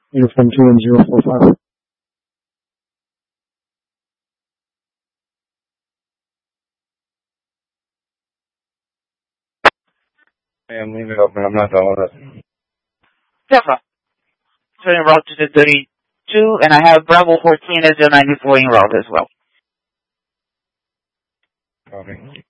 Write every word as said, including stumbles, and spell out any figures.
Uniform two one zero four five. Hey, I'm leaving it open. I'm not done with it. Yes, sir. So en route to the thirty-two, and I have Bravo fourteen as the ninety-four en route as well. Okay.